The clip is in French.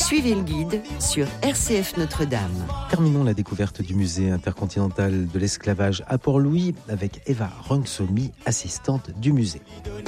Suivez le guide sur RCF Notre-Dame. Terminons la découverte du musée intercontinental de l'esclavage à Port-Louis avec Eva Rungsomi, assistante du musée.